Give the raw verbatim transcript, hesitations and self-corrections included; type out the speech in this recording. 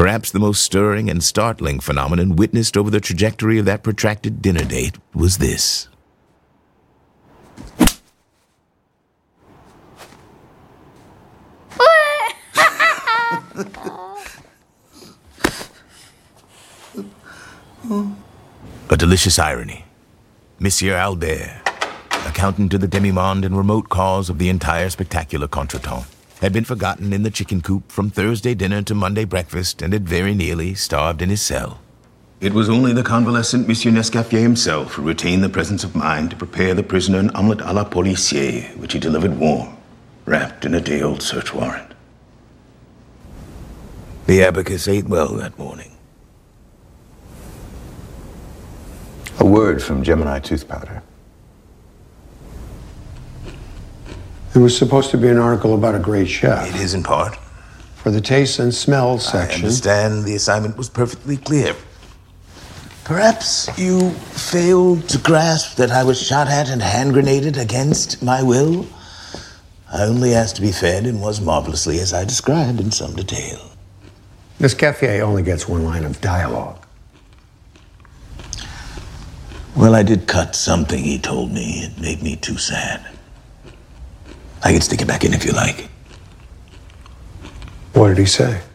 Perhaps the most stirring and startling phenomenon witnessed over the trajectory of that protracted dinner date was this. A delicious irony. Monsieur Albert, accountant to the demi-monde and remote cause of the entire spectacular contretemps, had been forgotten in the chicken coop from Thursday dinner to Monday breakfast and had very nearly starved in his cell. It was only the convalescent Monsieur Nescaffier himself who retained the presence of mind to prepare the prisoner an omelette à la policier, which he delivered warm, wrapped in a day-old search warrant. The abacus ate well that morning. A word from Gemini Tooth Powder. There was supposed to be an article about a great chef. It is in part. For the taste and smell section. I understand the assignment was perfectly clear. Perhaps you failed to grasp that I was shot at and hand grenaded against my will? I only asked to be fed and was marvelously as I described in some detail. Nescaffier only gets one line of dialogue. Well, I did cut something he told me. It made me too sad. I can stick it back in if you like. What did he say?